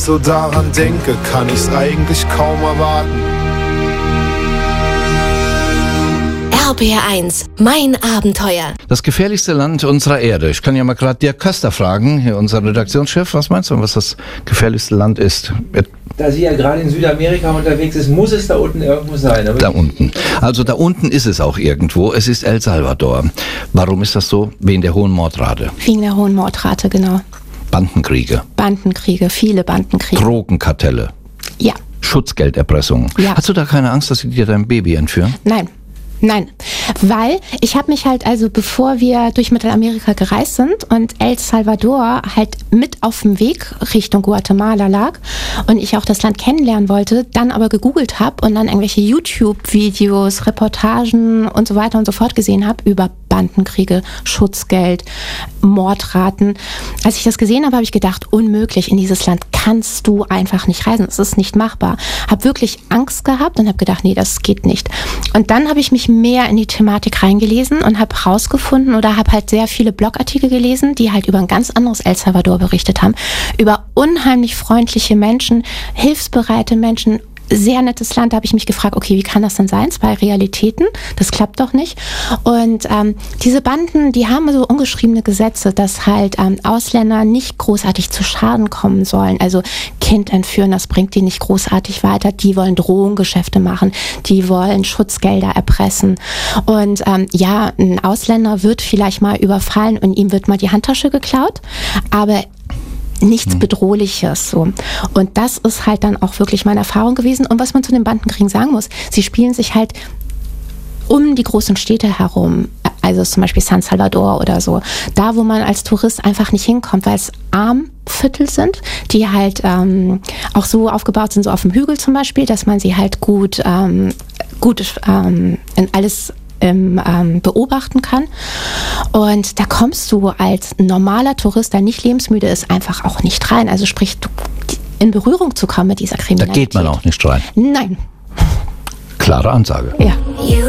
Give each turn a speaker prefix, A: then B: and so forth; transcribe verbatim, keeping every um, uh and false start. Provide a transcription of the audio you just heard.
A: so daran denke, kann ich's eigentlich kaum erwarten.
B: R B R eins, mein Abenteuer.
C: Das gefährlichste Land unserer Erde. Ich kann ja mal gerade Dirk Köster fragen, hier unser Redaktionschef. Was meinst du, was das gefährlichste Land ist?
D: Da sie ja gerade in Südamerika unterwegs ist, muss es da unten irgendwo sein. Aber
C: da unten. Also da unten ist es auch irgendwo. Es ist El Salvador. Warum ist das so? Wegen der hohen Mordrate.
E: Wegen der hohen Mordrate, genau.
C: Bandenkriege.
E: Bandenkriege, viele Bandenkriege.
C: Drogenkartelle.
E: Ja.
C: Schutzgelderpressung.
E: Ja.
C: Hast du da keine Angst, dass sie dir dein Baby entführen?
E: Nein. Nein, weil ich habe mich halt, also bevor wir durch Mittelamerika gereist sind und El Salvador halt mit auf dem Weg Richtung Guatemala lag und ich auch das Land kennenlernen wollte, dann aber gegoogelt habe und dann irgendwelche YouTube-Videos, Reportagen und so weiter und so fort gesehen habe über Bandenkriege, Schutzgeld, Mordraten. Als ich das gesehen habe, habe ich gedacht, unmöglich, in dieses Land kannst du einfach nicht reisen, es ist nicht machbar. Habe wirklich Angst gehabt und habe gedacht, nee, das geht nicht. Und dann habe ich mich mehr in die Thematik reingelesen und habe rausgefunden oder habe halt sehr viele Blogartikel gelesen, die halt über ein ganz anderes El Salvador berichtet haben, über unheimlich freundliche Menschen, hilfsbereite Menschen, sehr nettes Land. Da habe ich mich gefragt, okay, wie kann das denn sein? Zwei Realitäten, das klappt doch nicht. Und ähm, diese Banden, die haben so ungeschriebene Gesetze, dass halt ähm, Ausländer nicht großartig zu Schaden kommen sollen. Also Kind entführen, das bringt die nicht großartig weiter. Die wollen Drogengeschäfte machen, die wollen Schutzgelder erpressen. Und ähm, ja, ein Ausländer wird vielleicht mal überfallen und ihm wird mal die Handtasche geklaut, aber nichts Bedrohliches, so. Und das ist halt dann auch wirklich meine Erfahrung gewesen. Und was man zu den Bandenkriegen sagen muss, sie spielen sich halt um die großen Städte herum, also zum Beispiel San Salvador oder so, da wo man als Tourist einfach nicht hinkommt, weil es Armviertel sind, die halt ähm, auch so aufgebaut sind, so auf dem Hügel zum Beispiel, dass man sie halt gut, ähm, gut ähm, in alles Ähm, ähm, beobachten kann. Und da kommst du als normaler Tourist, der nicht lebensmüde ist, einfach auch nicht rein. Also sprich, du, in Berührung zu kommen mit dieser Kriminalität.
C: Da geht man auch nicht rein.
E: Nein.
C: Klare Ansage.
E: Ja.
B: You